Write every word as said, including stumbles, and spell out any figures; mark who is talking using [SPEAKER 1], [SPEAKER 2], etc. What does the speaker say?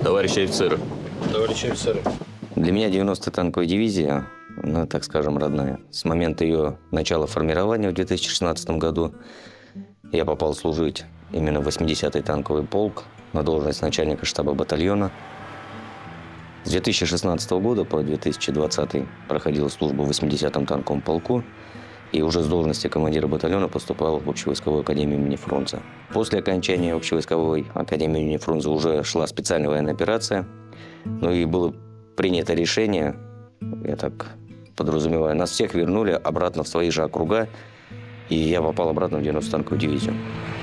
[SPEAKER 1] Товарищи офицеры.
[SPEAKER 2] Товарищи офицеры.
[SPEAKER 1] Для меня девяностая танковая дивизия, ну, так скажем, родная. С момента ее начала формирования в две тысячи шестнадцатом году я попал служить именно в восьмидесятый танковый полк на должность начальника штаба батальона. С две тысячи шестнадцатого года по две тысячи двадцатый проходил службу в восьмидесятом танковом полку и уже с должности командира батальона поступал в общевойсковую академию имени Фрунзе. После окончания общевойсковой академии имени Фрунзе уже шла специальная военная операция, ну и было принято решение, я так подразумеваю, нас всех вернули обратно в свои же округа, и я попал обратно в девяностую танковую дивизию.